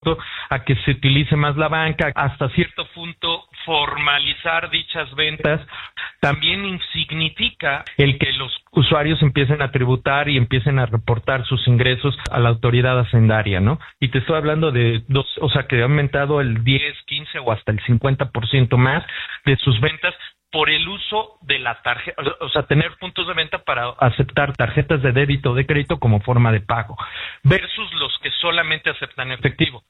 producto, a que se utilice más la banca, hasta cierto punto formalizar dichas ventas. También significa el que los usuarios empiecen a tributar y empiecen a reportar sus ingresos a la autoridad hacendaria, ¿no? Y te estoy hablando de que ha aumentado el 10, 15 o hasta el 50% más de sus ventas por el uso de la tarjeta, tener puntos de venta para aceptar tarjetas de débito o de crédito como forma de pago, versus los que solamente aceptan efectivo.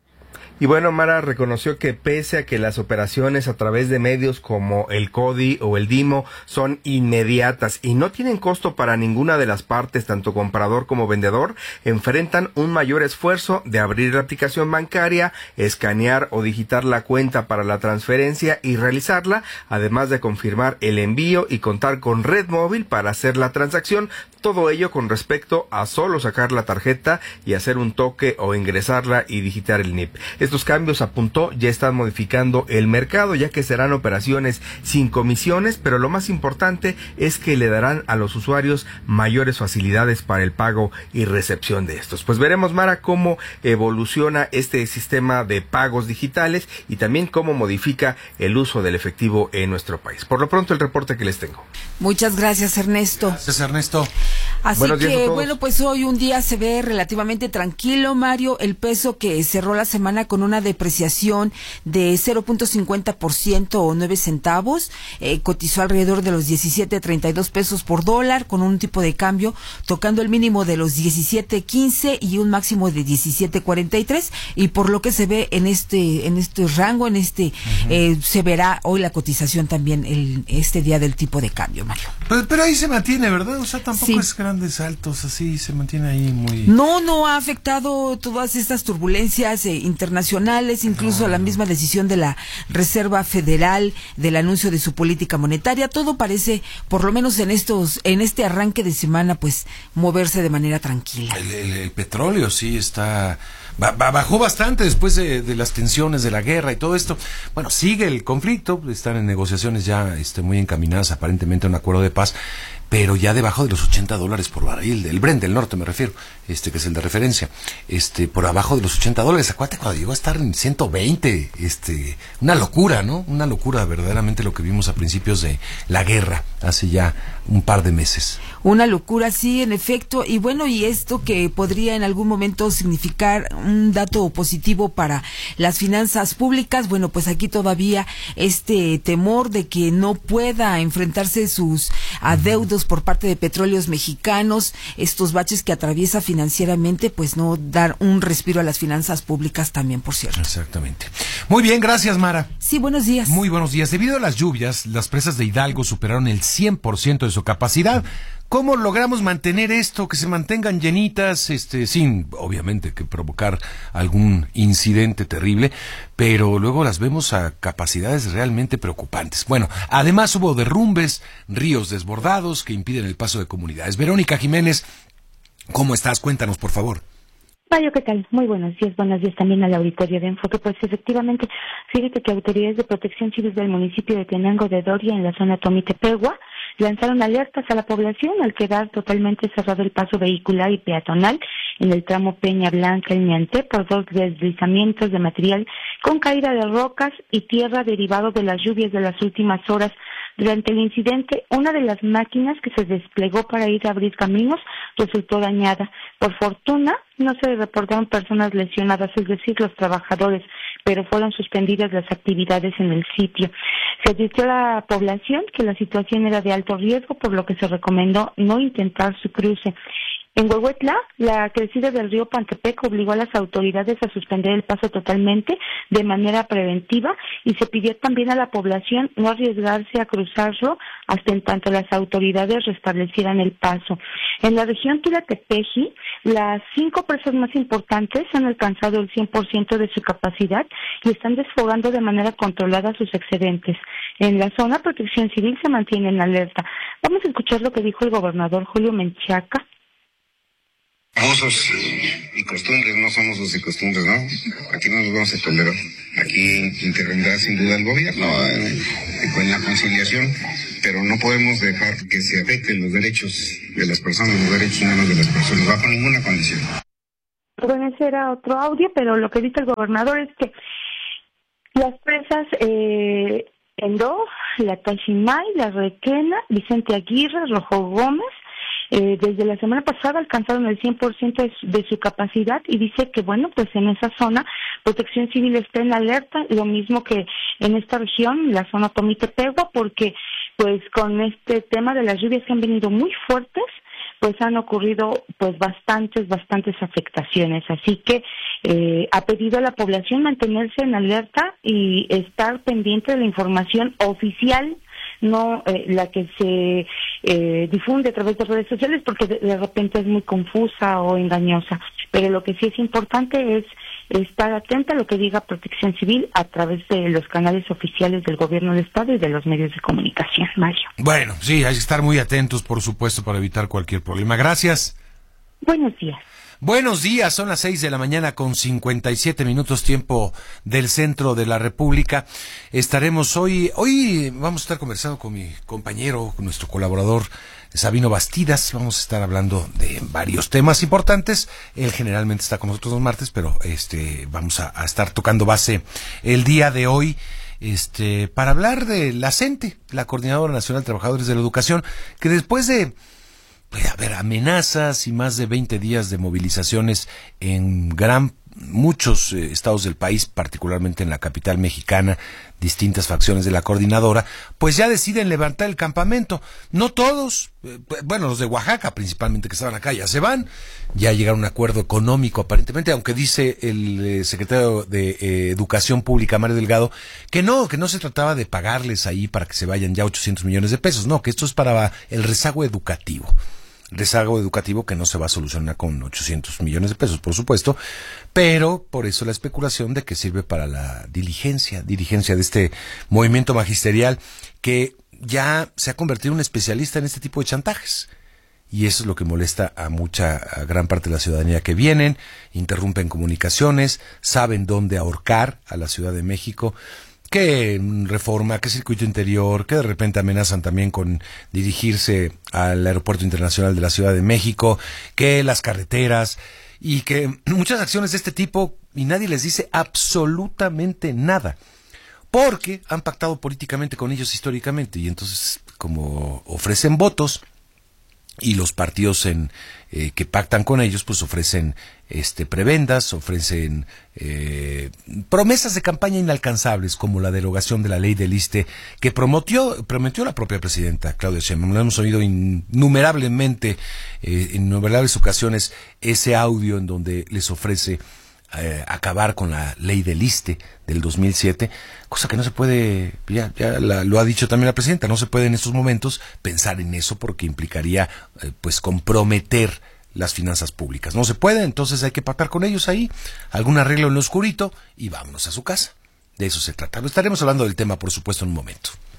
Y bueno, Mara reconoció que pese a que las operaciones a través de medios como el CODI o el DIMO son inmediatas y no tienen costo para ninguna de las partes, tanto comprador como vendedor, enfrentan un mayor esfuerzo de abrir la aplicación bancaria, escanear o digitar la cuenta para la transferencia y realizarla, además de confirmar el envío y contar con red móvil para hacer la transacción, todo ello con respecto a solo sacar la tarjeta y hacer un toque o ingresarla y digitar el NIP. Estos cambios, apuntó, ya están modificando el mercado, ya que serán operaciones sin comisiones, pero lo más importante es que le darán a los usuarios mayores facilidades para el pago y recepción de estos. Pues veremos, Mara, cómo evoluciona este sistema de pagos digitales y también cómo modifica el uso del efectivo en nuestro país. Por lo pronto, el reporte que les tengo. Muchas gracias, Ernesto. Gracias, Ernesto. Así que, bueno, pues hoy un día se ve relativamente tranquilo, Mario. El peso que cerró la semana con una depreciación de 0.50% o 9 centavos, cotizó alrededor de los 17.32 pesos por dólar, con un tipo de cambio tocando el mínimo de los 17.15 y un máximo de 17.43, y por lo que se ve en este rango, se verá hoy la cotización también este día del tipo de cambio, Mario. Pero ahí se mantiene, ¿verdad? O sea, tampoco sí. Es grandes saltos, así se mantiene ahí muy... No ha afectado todas estas turbulencias internacionales, incluso la misma decisión de la Reserva Federal del anuncio de su política monetaria. Todo parece, por lo menos en este arranque de semana, pues moverse de manera tranquila. El petróleo sí está... Bajó bastante después de las tensiones de la guerra y todo esto. Bueno, sigue el conflicto, están en negociaciones ya muy encaminadas aparentemente a un acuerdo de paz, pero ya debajo de los $80 por barril, del Brent del norte me refiero, que es el de referencia, por abajo de los $80. Acuérdate cuando llegó a estar en 120, una locura, ¿no? Una locura verdaderamente lo que vimos a principios de la guerra, hace ya un par de meses. Una locura, sí, en efecto, y bueno, y esto que podría en algún momento significar un dato positivo para las finanzas públicas, bueno, pues aquí todavía este temor de que no pueda enfrentarse sus adeudos por parte de Petróleos Mexicanos, estos baches que atraviesa financieramente, pues no dar un respiro a las finanzas públicas también, por cierto. Exactamente. Muy bien, gracias, Mara. Sí, buenos días. Muy buenos días. Debido a las lluvias, las presas de Hidalgo superaron el 100% de su capacidad. ¿Cómo logramos mantener esto, que se mantengan llenitas, sin, obviamente, que provocar algún incidente terrible, pero luego las vemos a capacidades realmente preocupantes? Bueno, además hubo derrumbes, ríos desbordados que impiden el paso de comunidades. Verónica Jiménez, ¿cómo estás? Cuéntanos, por favor. Mario, ¿qué tal? Muy buenos días también al auditorio de Enfoque. Pues efectivamente, fíjate que autoridades de protección civil del municipio de Tenango de Doria, en la zona Tomitepegua, lanzaron alertas a la población al quedar totalmente cerrado el paso vehicular y peatonal en el tramo Peña Blanca-El Mianté por 2 deslizamientos de material con caída de rocas y tierra derivado de las lluvias de las últimas horas. Durante el incidente, una de las máquinas que se desplegó para ir a abrir caminos resultó dañada. Por fortuna, no se reportaron personas lesionadas, es decir, los trabajadores, pero fueron suspendidas las actividades en el sitio. Se advirtió a la población que la situación era de alto riesgo, por lo que se recomendó no intentar su cruce. En Huehuetla, la crecida del río Pantepec obligó a las autoridades a suspender el paso totalmente de manera preventiva y se pidió también a la población no arriesgarse a cruzarlo hasta en tanto las autoridades restablecieran el paso. En la región Tula-Tepeji, las 5 presas más importantes han alcanzado el 100% de su capacidad y están desfogando de manera controlada sus excedentes. En la zona, Protección Civil se mantiene en alerta. Vamos a escuchar lo que dijo el gobernador Julio Menchaca. Usos y costumbres, no somos usos y costumbres, ¿no? Aquí no nos vamos a tolerar. Aquí intervendrá sin duda el gobierno con la conciliación, pero no podemos dejar que se afecten los derechos de las personas, los derechos humanos de las personas, bajo ninguna condición. Bueno, ese era otro audio, pero lo que dice el gobernador es que las presas Endó, la Tachimay, la Requena, Vicente Aguirre, Rojo Gómez, desde la semana pasada alcanzaron el 100% de su capacidad, y dice que bueno, pues en esa zona Protección Civil está en alerta, lo mismo que en esta región, la zona Tomite-Pegua, porque pues con este tema de las lluvias que han venido muy fuertes, pues han ocurrido pues bastantes afectaciones, así que ha pedido a la población mantenerse en alerta y estar pendiente de la información oficial, no la que se difunde a través de redes sociales, porque de repente es muy confusa o engañosa, pero lo que sí es importante es estar atenta a lo que diga Protección Civil a través de los canales oficiales del gobierno del estado y de los medios de comunicación, Mario. Bueno, sí, hay que estar muy atentos, por supuesto, para evitar cualquier problema. Gracias. Buenos días. Buenos días, son las 6 de la mañana con 57 minutos tiempo del centro de la República. Estaremos hoy vamos a estar conversando con mi compañero, con nuestro colaborador Sabino Bastidas. Vamos a estar hablando de varios temas importantes. Él generalmente está con nosotros los martes, pero vamos a estar tocando base el día de hoy. Para hablar de la CENTE, la Coordinadora Nacional de Trabajadores de la Educación, que después de amenazas y más de 20 días de movilizaciones en muchos estados del país, particularmente en la capital mexicana, distintas facciones de la coordinadora, pues ya deciden levantar el campamento. No todos, los de Oaxaca principalmente, que estaban acá, ya se van, ya llegaron a un acuerdo económico aparentemente, aunque dice el secretario de Educación Pública, Mario Delgado, que no se trataba de pagarles ahí para que se vayan ya 800 millones de pesos, no, que esto es para el rezago educativo que no se va a solucionar con 800 millones de pesos, por supuesto, pero por eso la especulación de que sirve para la diligencia de este movimiento magisterial que ya se ha convertido en un especialista en este tipo de chantajes. Y eso es lo que molesta a gran parte de la ciudadanía, que vienen, interrumpen comunicaciones, saben dónde ahorcar a la Ciudad de México, que Reforma, que Circuito Interior, que de repente amenazan también con dirigirse al Aeropuerto Internacional de la Ciudad de México, que las carreteras, y que muchas acciones de este tipo, y nadie les dice absolutamente nada, porque han pactado políticamente con ellos históricamente, y entonces como ofrecen votos, y los partidos que pactan con ellos pues ofrecen prebendas, ofrecen promesas de campaña inalcanzables, como la derogación de la ley del ISSSTE que prometió la propia presidenta Claudia Sheinbaum. Lo hemos oído innumerables ocasiones, ese audio en donde les ofrece acabar con la ley del ISSSTE del 2007, cosa que no se puede, lo ha dicho también la presidenta, no se puede en estos momentos pensar en eso, porque implicaría comprometer las finanzas públicas. No se puede, entonces hay que pactar con ellos ahí, algún arreglo en lo oscurito y vámonos a su casa. De eso se trata. Estaremos hablando del tema, por supuesto, en un momento.